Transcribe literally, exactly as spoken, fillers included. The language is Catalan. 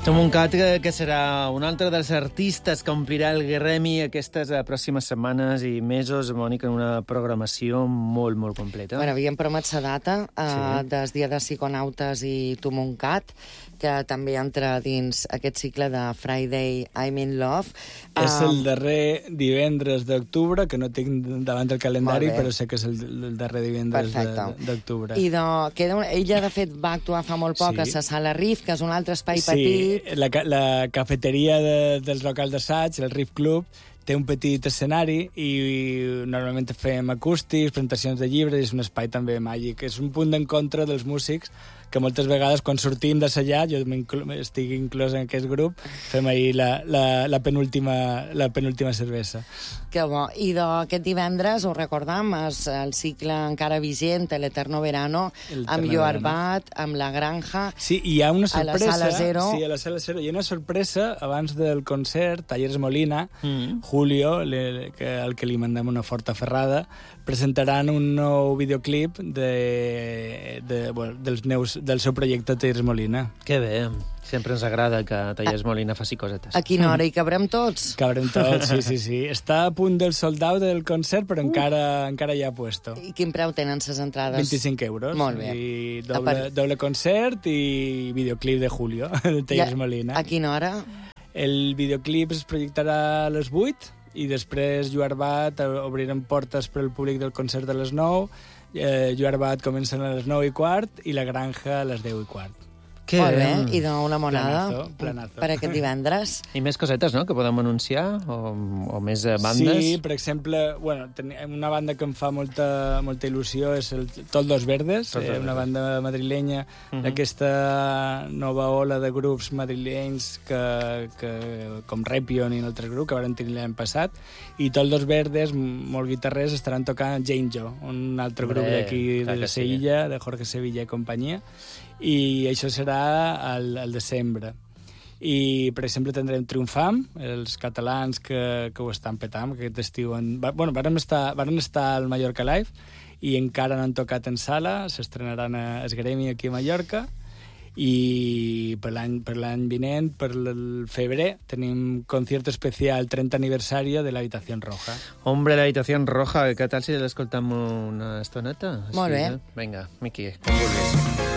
Tomuncat, que, que serà un altre dels artistes que omplirà el Grammy aquestes pròximes setmanes i mesos, Mònica, en una programació molt, molt completa. Bueno, havíem promès la data eh, sí. del Dia de Psiconautes i Tomuncat, que també entra dins aquest cicle de Friday I'm in Love. És um... el darrer divendres d'octubre, que no tinc davant el calendari, però sé que és el, el darrer divendres d'octubre. I de, queda una... ella, de fet, va actuar fa molt poc sí. a la Sala Riff, que és un altre espai sí, petit. La, la cafeteria de, dels locals d'assaig, el Riff Club, té un petit escenari i normalment fem acústics, presentacions de llibres, és un espai també màgic. És un punt d'encontre dels músics que moltes vegades, quan sortim d'assajar, jo estic inclòs en aquest grup, fem ahir la, la, la, penúltima, la penúltima cervesa. Que bo. I d'aquest divendres, ho recordam, és el cicle encara vigent, l'Eterno Verano, amb Yoarbat, amb La Granja... Sí, i hi ha una sorpresa... A la Sala Zero. Sí, a la Sala Zero. Hi ha una sorpresa abans del concert, Tallers Molina, mm. Julio, le, que, al que li mandem una forta ferrada, presentaran un nou videoclip de, de, bueno, dels meus, del seu projecte Tallers Molina. Que bé. Sempre ens agrada que Tallers Molina faci cosetes. A quina hora hi cabrem tots? Cabrem tots, sí, sí, sí. Està a punt del sold out del concert, però uh. encara, encara hi ha puesto. I quin preu tenen les entrades? vint-i-cinc euros. Molt bé. I doble, part... doble concert i videoclip de Julio, de Tallers I, Molina. A quina hora? El videoclip es projectarà a les vuit i després Yoarbat obrirem portes per al públic del concert a les nou. Eh, Yoarbat comencen a les nou i quart i La Granja a les deu i quart. Que molt bé, i una monada planazo, planazo. Per aquest divendres. I més cosetes, no?, que podem anunciar? O, o més bandes? Sí, per exemple, bueno, tenim una banda que em fa molta, molta il·lusió, és el Toldos Verdes, Toldos eh, una banda madrilenya, uh-huh. d'aquesta nova ola de grups madrilenys que, que, com Repion i altres grups que van tenir l'any passat, i Toldos Verdes, molt guitarrers, estaran tocant Jane Jo, un altre Hombre, grup d'aquí de Sevilla, sí. de Jorge Sevilla i companyia, i això serà al, al desembre. I, per exemple, tindrem Triomfam, els catalans que, que ho estan petant, que aquest estiu... En, bueno, varen estar, varen estar al Mallorca Live i encara no han tocat en sala, s'estrenaran a Esgremi aquí a Mallorca, i per l'any per l'any vinent, per el febrer, tenim concert especial trenta aniversari de l'Habitació Roja. Hombre, l'Habitació Roja, què tal si l'escoltam una estoneta? Molt bé. Sí, eh? Vinga, Miqui, com vulguis.